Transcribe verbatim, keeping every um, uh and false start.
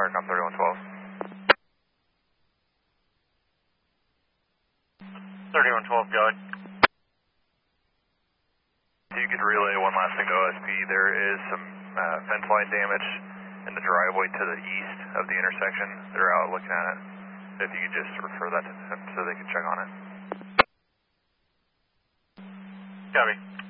Firecom thirty-one twelve. thirty-one twelve, go ahead. If you could relay one last thing to O S P, there is some uh, fence line damage in the driveway to the east of the intersection. They're out looking at it. If you could just refer that to them so they can check on it. Copy.